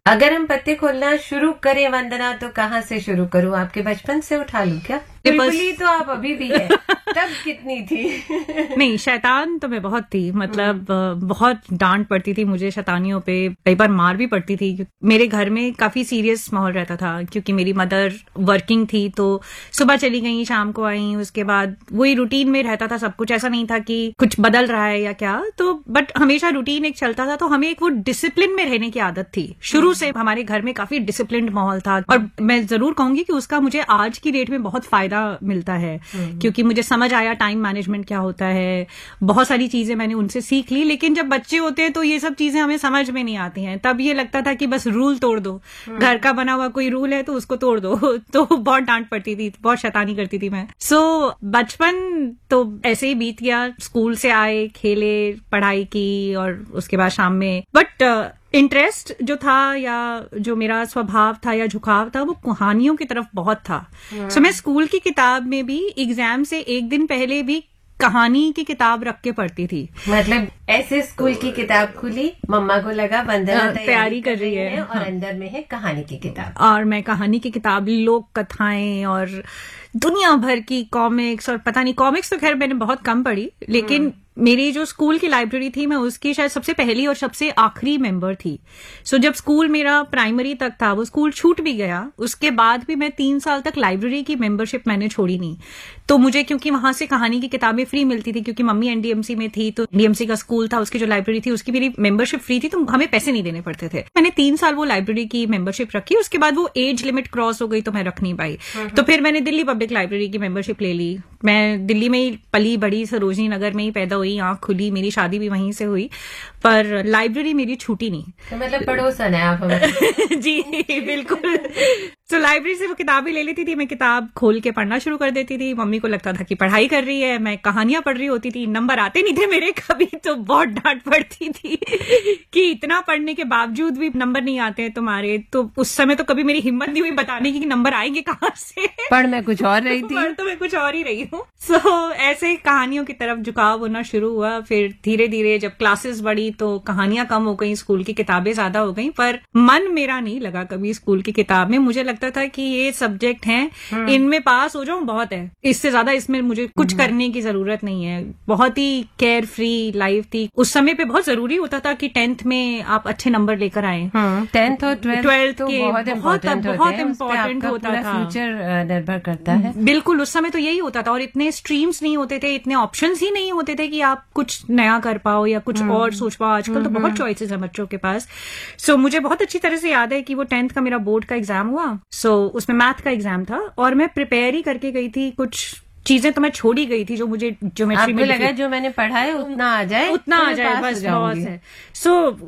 अगर हम पत्ते खोलना शुरू करें वंदना, तो कहाँ से शुरू करूं? आपके बचपन से उठा लूं क्या? बुलबुली तो आप अभी भी है, तब कितनी थी? नहीं, शैतान तो मैं बहुत थी, मतलब बहुत डांट पड़ती थी मुझे शैतानियों पे, कई बार मार भी पड़ती थी। मेरे घर में काफी सीरियस माहौल रहता था क्योंकि मेरी मदर वर्किंग थी, तो सुबह चली गई, शाम को आई, उसके बाद वही रूटीन में रहता था सब कुछ। ऐसा नहीं था कि कुछ बदल रहा है या क्या, तो बट हमेशा रूटीन एक चलता था, तो हमें एक वो डिसिप्लिन में रहने की आदत थी। शुरू से हमारे घर में काफी डिसिप्लिन्ड माहौल था, और मैं जरूर कहूंगी कि उसका मुझे आज की डेट में बहुत फायदा मिलता है क्योंकि मुझे समझ आया टाइम मैनेजमेंट क्या होता है, बहुत सारी चीजें मैंने उनसे सीख ली। लेकिन जब बच्चे होते हैं तो ये सब चीजें हमें समझ में नहीं आती हैं, तब ये लगता था कि बस रूल तोड़ दो, घर का बना हुआ कोई रूल है तो उसको तोड़ दो। तो बहुत डांट पड़ती थी, बहुत शैतानी करती थी मैं। सो बचपन तो ऐसे ही बीत गया, स्कूल से आए, खेले, पढ़ाई की, और उसके बाद शाम में बट इंटरेस्ट जो था या जो मेरा स्वभाव था या झुकाव था वो कहानियों की तरफ बहुत था। सो मैं स्कूल की किताब में भी एग्जाम से एक दिन पहले भी कहानी की किताब रख के पढ़ती थी। मतलब ऐसे स्कूल की किताब खुली, मम्मा को लगा वंदना तैयारी कर रही है और अंदर में है कहानी की किताब, और मैं कहानी की किताब, लोक कथाएं और दुनिया भर की कॉमिक्स, और पता नहीं, कॉमिक्स तो खैर मैंने बहुत कम पढ़ी, लेकिन मेरी जो स्कूल की लाइब्रेरी थी मैं उसकी शायद सबसे पहली और सबसे आखिरी मेंबर थी। सो जब स्कूल मेरा प्राइमरी तक था, वो स्कूल छूट भी गया, उसके बाद भी मैं 3 साल तक लाइब्रेरी की मेंबरशिप मैंने छोड़ी नहीं। तो मुझे, क्योंकि वहां से कहानी की किताबें फ्री मिलती थी, क्योंकि मम्मी एनडीएमसी में थी, तो एनडीएमसी का स्कूल था, उसकी जो लाइब्रेरी थी उसकी मेरी मेंबरशिप फ्री थी, तो हमें पैसे नहीं देने पड़ते थे। मैंने 3 साल वो लाइब्रेरी की मेंबरशिप रखी, उसके बाद वो एज लिमिट क्रॉस हो गई तो मैं रख नहीं पाई। तो फिर मैंने दिल्ली पब्लिक लाइब्रेरी की मेंबरशिप ले ली। मैं दिल्ली में ही पली बड़ी, सरोजनी नगर में ही पैदा हुई, आंख खुली, मेरी शादी भी वहीं से हुई, पर लाइब्रेरी मेरी छूटी नहीं। तो मतलब पड़ोसन है आप हमारे। जी बिल्कुल। तो लाइब्रेरी से वो किताबें ले लेती थी, मैं किताब खोल के पढ़ना शुरू कर देती थी। मम्मी को लगता था कि पढ़ाई कर रही है, मैं कहानियां पढ़ रही होती थी। नंबर आते नहीं थे मेरे कभी, तो बहुत डांट पड़ती थी कि इतना पढ़ने के बावजूद भी नंबर नहीं आते हैं तुम्हारे। तो उस समय तो कभी मेरी हिम्मत नहीं हुई बताने की कि नंबर आएंगे कहाँ से। पढ़ मैं कुछ और रही थी। पढ़ तो मैं कुछ और ही रही हूँ। सो ऐसे कहानियों की तरफ झुकाव होना शुरू हुआ। फिर धीरे धीरे जब क्लासेस बढ़ी तो कहानियां कम हो गई, स्कूल की किताबें ज्यादा हो गई, पर मन मेरा नहीं लगा कभी स्कूल की किताब में। मुझे लगता था कि ये सब्जेक्ट हैं, इनमें पास हो जाऊं बहुत है, इससे ज्यादा इसमें मुझे कुछ करने की जरूरत नहीं है। बहुत ही केयर फ्री लाइफ थी। उस समय पे बहुत जरूरी होता था कि 10th में आप अच्छे नंबर लेकर आए। 10th और 12th के बहुत इम्पोर्टेंट होता था, फ्यूचर निर्भर करता है। बिल्कुल, उस समय तो यही होता था, और इतने स्ट्रीम्स नहीं होते थे, इतने ऑप्शंस ही नहीं होते थे कि आप कुछ नया कर पाओ या कुछ और सोच पाओ। आजकल तो बहुत चॉइसेस है बच्चों के पास। सो मुझे बहुत अच्छी तरह से याद है कि वो 10th का मेरा बोर्ड का एग्जाम हुआ। सो उसमें मैथ का एग्जाम था, और मैं प्रिपेयर ही करके गई थी। कुछ चीजें तो मैं छोड़ी गई थी जो मुझे ज्योमेट्री में लगा जो मैंने पढ़ा है उतना आ जाए, बस बहुत है। सो